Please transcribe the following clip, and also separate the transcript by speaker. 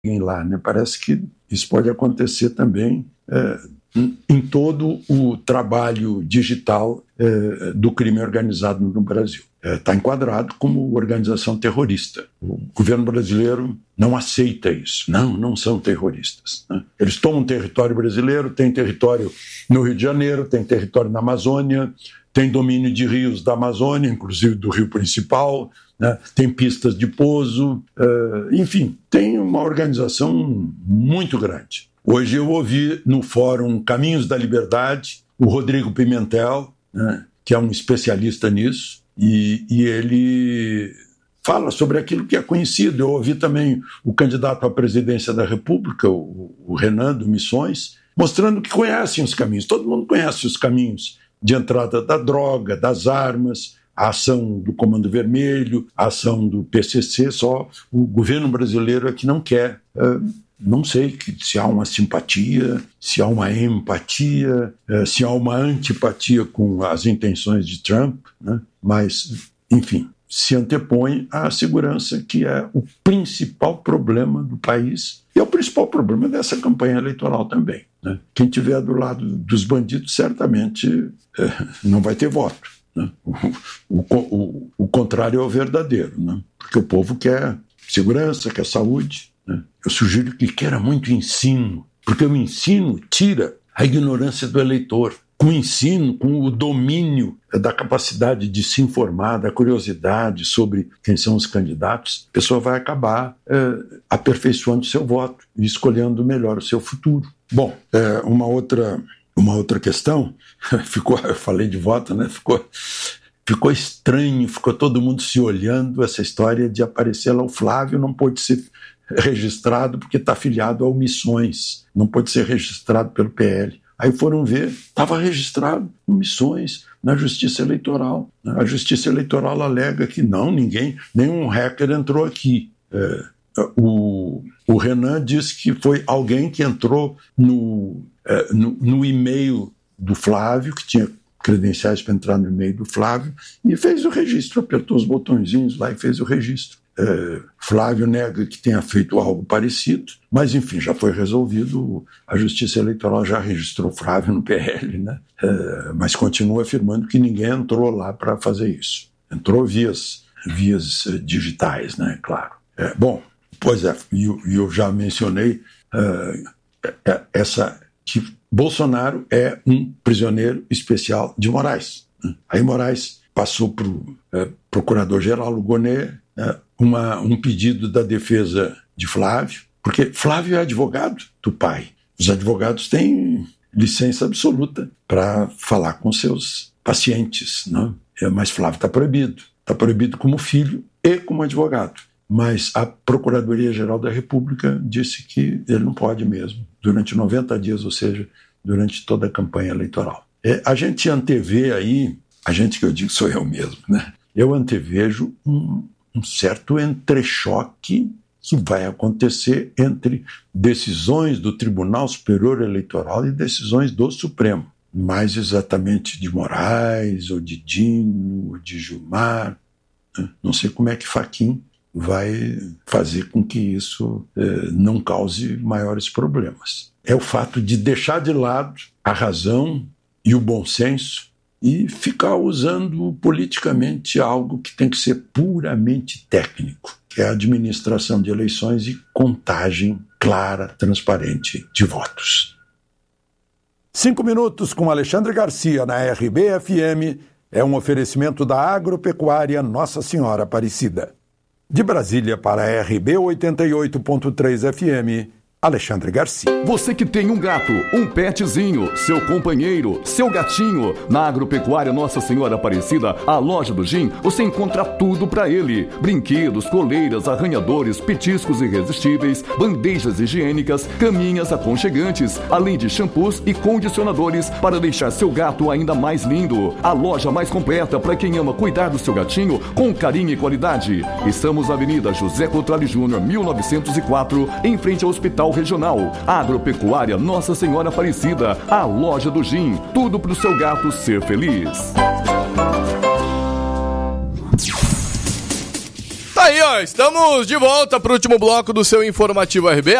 Speaker 1: lá, né? Parece que isso pode acontecer também em todo o trabalho digital do crime organizado no Brasil. Está enquadrado como organização terrorista. O governo brasileiro não aceita isso. Não são terroristas, né? Eles tomam território brasileiro, tem território no Rio de Janeiro, tem território na Amazônia, tem domínio de rios da Amazônia, inclusive do rio principal, né? Tem pistas de pouso, enfim, tem uma organização muito grande. Hoje eu ouvi no fórum Caminhos da Liberdade o Rodrigo Pimentel, né, que é um especialista nisso, e ele fala sobre aquilo que é conhecido. Eu ouvi também o candidato à presidência da República, o Renan do Missões, mostrando que conhecem os caminhos. Todo mundo conhece os caminhos de entrada da droga, das armas, a ação do Comando Vermelho, a ação do PCC, só o governo brasileiro é que não quer. Não sei se há uma simpatia, se há uma empatia, se há uma antipatia com as intenções de Trump, né? Mas, enfim, se antepõe à segurança, que é o principal problema do país e é o principal problema dessa campanha eleitoral também, né? Quem estiver do lado dos bandidos certamente não vai ter voto, né? O contrário é o verdadeiro, né? Porque o povo quer segurança, quer saúde. Eu sugiro que queira muito ensino, porque o ensino tira a ignorância do eleitor. Com o ensino, com o domínio da capacidade de se informar, da curiosidade sobre quem são os candidatos, a pessoa vai acabar aperfeiçoando o seu voto e escolhendo melhor o seu futuro. Bom, uma outra questão, eu falei de voto, né? Ficou estranho, ficou todo mundo se olhando, essa história de aparecer lá. O Flávio não pôde ser registrado porque está afiliado ao Missões, não pode ser registrado pelo PL. Aí foram ver, estava registrado no Missões, na Justiça Eleitoral. A Justiça Eleitoral alega que nenhum hacker entrou aqui. O Renan disse que foi alguém que entrou no e-mail do Flávio, que tinha credenciais para entrar no e-mail do Flávio, e fez o registro, apertou os botõezinhos lá e fez o registro. Flávio nega que tenha feito algo parecido, mas enfim, já foi resolvido. A Justiça Eleitoral já registrou Flávio no PL, né? Mas continua afirmando que ninguém entrou lá para fazer isso. Entrou vias digitais, né? Claro. Bom, pois é, e eu já mencionei que Bolsonaro é um prisioneiro especial de Moraes, né? Aí Moraes passou para o procurador-geral Lugonet um pedido da defesa de Flávio, porque Flávio é advogado do pai. Os advogados têm licença absoluta para falar com seus pacientes, né? Mas Flávio está proibido. Está proibido como filho e como advogado. Mas a Procuradoria-Geral da República disse que ele não pode mesmo, durante 90 dias, ou seja, durante toda a campanha eleitoral. A gente antevê aí, a gente que eu digo sou eu mesmo, né? Eu antevejo um certo entrechoque que vai acontecer entre decisões do Tribunal Superior Eleitoral e decisões do Supremo. Mais exatamente de Moraes, ou de Dino, ou de Gilmar. Não sei como é que Fachin vai fazer com que isso não cause maiores problemas. É o fato de deixar de lado a razão e o bom senso e ficar usando politicamente algo que tem que ser puramente técnico, que é a administração de eleições e contagem clara, transparente de votos.
Speaker 2: 5 minutos com Alexandre Garcia na RBFM é um oferecimento da Agropecuária Nossa Senhora Aparecida. De Brasília para a RB 88.3 FM, Alexandre Garcia.
Speaker 3: Você que tem um gato, um petzinho, seu companheiro, seu gatinho, na Agropecuária Nossa Senhora Aparecida, a loja do Jim, você encontra tudo pra ele. Brinquedos, coleiras, arranhadores, petiscos irresistíveis, bandejas higiênicas, caminhas aconchegantes, além de shampoos e condicionadores para deixar seu gato ainda mais lindo. A loja mais completa para quem ama cuidar do seu gatinho com carinho e qualidade. Estamos na Avenida José Cotrali Júnior, 1904, em frente ao Hospital Regional. Agropecuária Nossa Senhora Aparecida, a loja do Jim. Tudo pro seu gato ser feliz.
Speaker 4: Tá aí, ó, Estamos de volta para o último bloco do seu Informativo RBA.